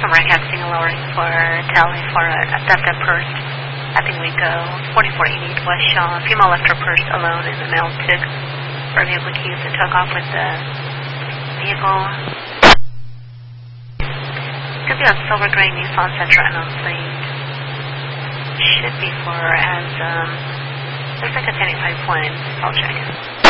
some recasting and lowering for Tally for Adaptive First. I think we go 4488 West Shaw, female left her purse alone and the male took her vehicle keys and took off with the vehicle. Could be a silver gray Nissan Sentra unknown plate. Should be for as looks like a 1085 point. I'll check.